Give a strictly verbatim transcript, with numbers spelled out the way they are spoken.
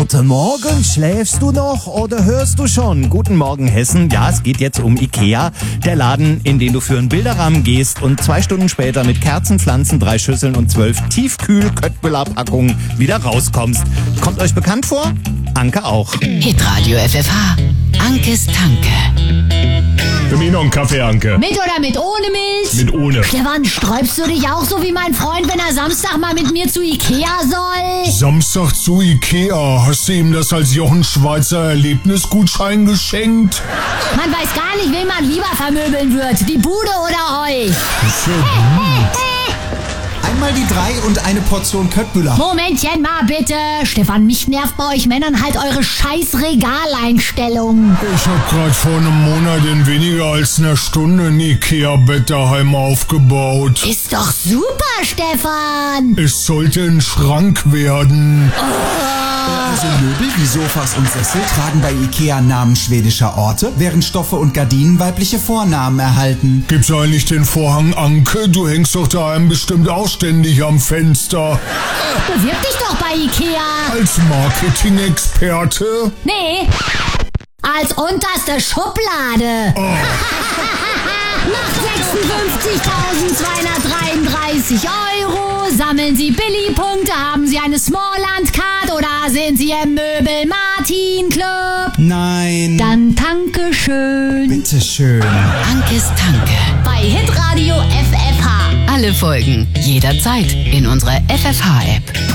Guten Morgen, schläfst du noch oder hörst du schon? Guten Morgen, Hessen. Ja, es geht jetzt um Ikea, der Laden, in den du für einen Bilderrahmen gehst und zwei Stunden später mit Kerzen, Pflanzen, drei Schüsseln und zwölf Tiefkühl-Köttbullar-Packungen wieder rauskommst. Kommt euch bekannt vor? Anke auch. Hitradio F F H. Ankes Tanke. Für mich noch einen Kaffee, Anke. Mit oder mit ohne Milch? Mit ohne. Stefan, sträubst du dich auch so wie mein Freund, wenn er Samstag mal mit mir zu Ikea soll? Samstag zu Ikea. Hast du ihm das als Jochen Schweizer Erlebnisgutschein geschenkt? Man weiß gar nicht, wen man lieber vermöbeln wird. Die Bude oder euch? So Einmal die drei und eine Portion Köttbullar. Momentchen mal bitte. Stefan, mich nervt bei euch Männern halt eure scheiß Regaleinstellung. Ich hab grad vor einem Monat in weniger als einer Stunde ein Ikea-Bett daheim aufgebaut. Ist doch super, Stefan. Es sollte ein Schrank werden. Also Möbel wie Sofas und Sessel tragen bei Ikea Namen schwedischer Orte, während Stoffe und Gardinen weibliche Vornamen erhalten. Gibt's eigentlich den Vorhang, Anke? Du hängst doch daheim bestimmt auch ständig am Fenster. Bewirb dich doch bei Ikea. Als Marketing-Experte? Nee, als unterste Schublade. Oh. Nach sechsundfünfzigtausendzweihundertdreiunddreißig Euro sammeln Sie Billy-Punkte, haben Sie eine Smallland-Card oder sind Sie im Möbel-Martin-Club? Nein. Dann danke schön. Bitteschön. Ankes Tanke. Bei Hitradio F F H. Alle Folgen jederzeit in unserer F F H-App.